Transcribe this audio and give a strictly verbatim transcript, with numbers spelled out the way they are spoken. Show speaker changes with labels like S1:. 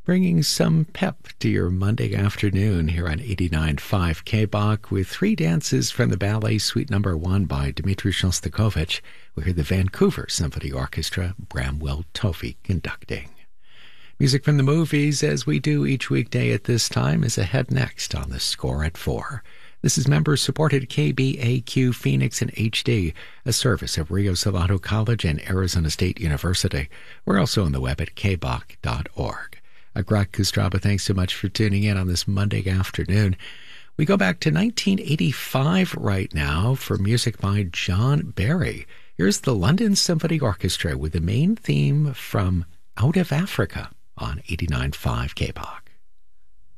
S1: bringing some pep to your Monday afternoon here on eighty-nine point five K B O C with three dances from the ballet suite number one by Dmitri Shostakovich. We hear the Vancouver Symphony Orchestra, Bramwell Tovey conducting. Music from the movies, as we do each weekday at this time, is ahead next on The Score at four. This is member-supported K B A Q Phoenix in H D, a service of Rio Salado College and Arizona State University. We're also on the web at k b o c dot org. Agrak Kustraba, thanks so much for tuning in on this Monday afternoon. We go back to nineteen eighty-five right now for music by John Barry. Here's the London Symphony Orchestra with the main theme from Out of Africa on eighty-nine point five K B O C.